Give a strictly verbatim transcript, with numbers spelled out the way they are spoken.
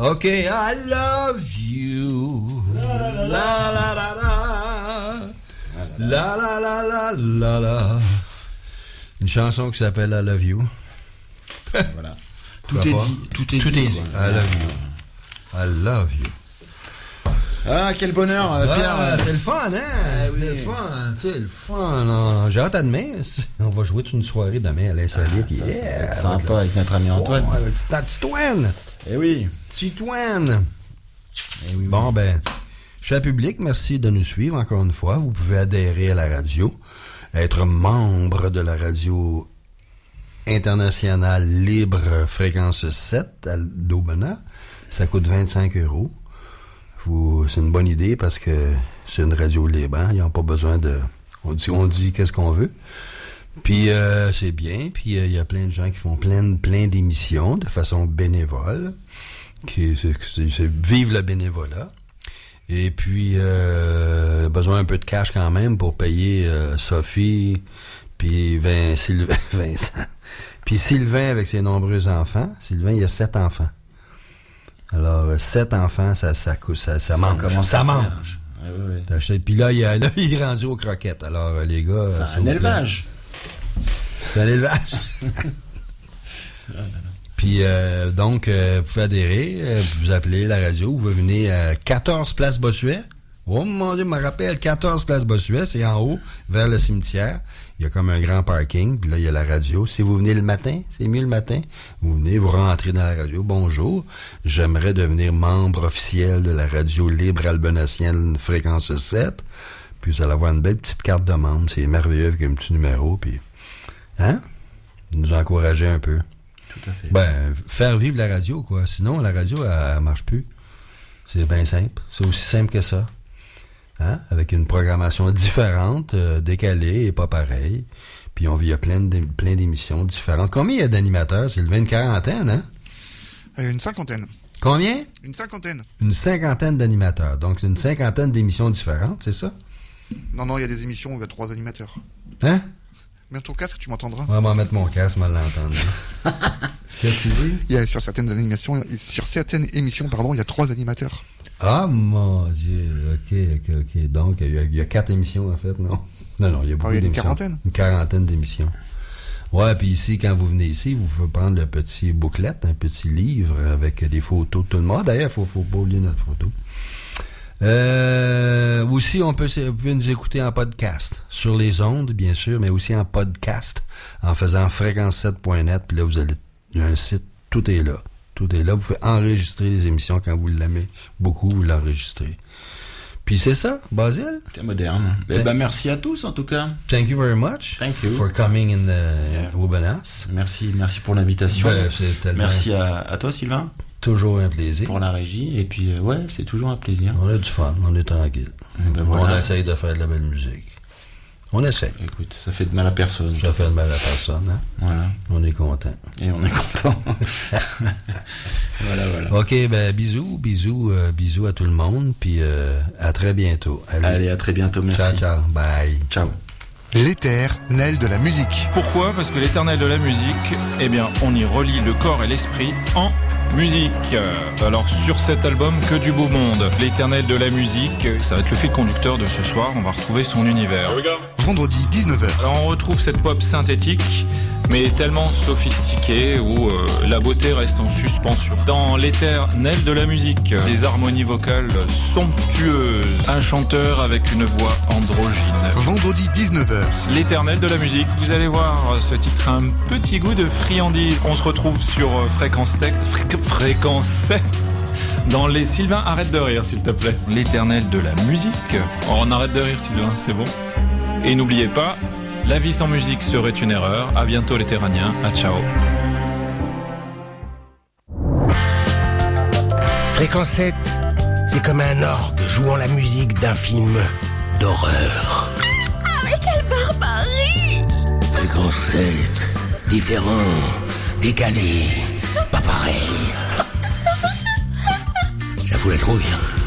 OK, I love you. La la la la. La la la la la la. Une chanson qui s'appelle I love you. Voilà. Tout est dit. Tout est Tout dit. est dit. I love you. I love you. Ah, quel bonheur, euh, Pierre. Ah, c'est le fun, hein? Ah, oui. C'est le fun, tu sais, le fun. Là. J'ai hâte à demain. On va jouer toute une soirée demain à l'Insolite. Ah, ça, yeah. ça va être sympa avec notre ami Antoine. Oh, avec la petite Antoine. Eh oui. Titoine. Eh oui, Bon, ben, cher public, merci de nous suivre encore une fois. Vous pouvez adhérer à la radio, être membre de la radio internationale libre fréquence sept à d'Aubenas. Ça coûte vingt-cinq euros. Vous, c'est une bonne idée parce que c'est une radio libre. Hein? Ils n'ont pas besoin de... On dit, on dit qu'est-ce qu'on veut. Puis euh, c'est bien. Puis il euh, y a plein de gens qui font plein, plein d'émissions de façon bénévole. Qui, c'est, c'est, c'est, vive le bénévolat. Et puis, euh, besoin un peu de cash quand même pour payer euh, Sophie, puis Vin, Sylvain, Vincent. Puis Sylvain avec ses nombreux enfants. Sylvain, il y a sept enfants. Alors, euh, sept enfants, ça, ça, ça, ça, ça mange. commence Ça à mange. faire. Ouais, ouais, ouais. Puis là, il, y a, là, il est rendu aux croquettes. Alors, euh, les gars... C'est euh, un élevage. C'est un élevage. Puis, euh, donc, euh, vous pouvez adhérer, euh, vous appelez la radio, vous venez à quatorze Place Bossuet. Oh mon Dieu, je me rappelle, quatorze Place Bossuet, c'est en haut, vers le cimetière. Il y a comme un grand parking, puis là, il y a la radio. Si vous venez le matin, c'est mieux le matin, vous venez, vous rentrez dans la radio. Bonjour, j'aimerais devenir membre officiel de la radio libre albenacienne fréquence sept. Puis vous allez avoir une belle petite carte de membre, c'est merveilleux avec un petit numéro, puis... Hein? Nous encourager un peu. Tout à fait. Ben, faire vivre la radio, quoi. Sinon, la radio, elle, elle marche plus. C'est bien simple. C'est aussi simple que ça. Hein? Avec une programmation différente, euh, décalée et pas pareille. Puis on vit à plein, de, plein d'émissions différentes. Combien il y a d'animateurs? C'est le une quarantaine, hein? Euh, une cinquantaine. Combien? Une cinquantaine. Une cinquantaine d'animateurs. Donc, c'est une cinquantaine d'émissions différentes, c'est ça? Non, non, il y a des émissions où il y a trois animateurs. Hein? Mets ton casque, tu m'entendras. On va m'en mettre mon casque, mal l'entendre. Qu'est-ce que tu dis? Il y a sur certaines animations, sur certaines émissions, pardon, il y a trois animateurs. Ah, mon Dieu. OK, OK, OK. Donc, il y a, il y a quatre émissions, en fait, non? Non, non, il y a beaucoup Ah, il y a une d'émissions. quarantaine. Une quarantaine d'émissions. Ouais, puis ici, quand vous venez ici, vous pouvez prendre le petit booklet, un petit livre avec des photos de tout le monde. D'ailleurs, il faut, faut pas oublier notre photo. Euh, aussi, on peut, vous pouvez nous écouter en podcast, sur les ondes, bien sûr, mais aussi en podcast, en faisant fréquence sept point net, puis là, vous allez, il y a un site, tout est là. Tout est là. Vous pouvez enregistrer les émissions quand vous l'aimez beaucoup, vous l'enregistrez. Puis c'est ça, Basile. C'est moderne. Eh ben, merci à tous, en tout cas. Thank you very much. Thank you. For coming in the Yeah. Aubenas. Merci, merci pour l'invitation. Ben, c'est tellement Merci à, à toi, Sylvain, toujours un plaisir. pour la régie. Et puis, euh, ouais, c'est toujours un plaisir. On a du fun, on est tranquille. Ben, voilà. On essaye de faire de la belle musique. On essaie. Écoute, ça fait de mal à personne. Ça fait de mal à personne, hein? Voilà. On est content. Et on est content. Voilà, voilà. OK, ben bisous, bisous, euh, bisous à tout le monde, puis euh, à très bientôt. Allez, Allez, à très bientôt. Merci. ciao, ciao, bye. Ciao. L'éternel de la musique. Pourquoi? Parce que l'éternel de la musique, eh bien, on y relie le corps et l'esprit en musique. Alors, sur cet album, que du beau monde. L'éternel de la musique, ça va être le fil conducteur de ce soir. On va retrouver son univers. Vendredi dix-neuf heures. Alors, on retrouve cette pop synthétique, mais tellement sophistiquée où euh, la beauté reste en suspension. Dans l'éternel de la musique, des harmonies vocales somptueuses. Un chanteur avec une voix androgyne. Vendredi dix-neuf heures. L'éternel de la musique, vous allez voir, ce titre a un petit goût de friandise. On se retrouve sur euh, Fréquence Tech, Fré- Fréquence sept, dans les... Sylvain, arrête de rire s'il te plaît. L'éternel de la musique. Oh, on arrête de rire Sylvain, c'est bon. Et n'oubliez pas, la vie sans musique serait une erreur. À bientôt les Terraniens, à ciao. Fréquence sept, c'est comme un orgue jouant la musique d'un film d'horreur. Ah, mais quelle barbarie! Fréquence sept, différent, décalé, pas pareil. Ça fout la trouille, hein.